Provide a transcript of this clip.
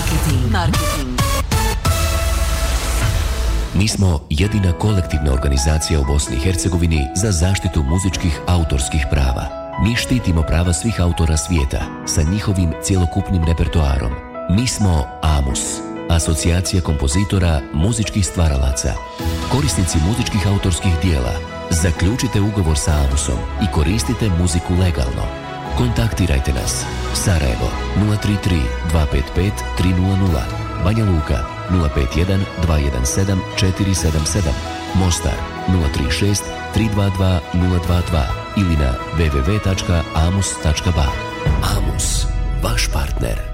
Marketing. Mi smo jedina kolektivna organizacija u Bosni i Hercegovini za zaštitu muzičkih autorskih prava. Mi štitimo prava svih autora svijeta sa njihovim cjelokupnim repertoarom. Mi smo AMUS, Asocijacija kompozitora muzičkih stvaralaca. Korisnici muzičkih autorskih dijela, zaključite ugovor sa AMUSom i koristite muziku legalno. Kontaktirajte nas. Sarajevo 033 255 300, Banja Luka 051 217 477, Mostar 036 322 022 ili na www.amus.ba. AMUS, vaš partner.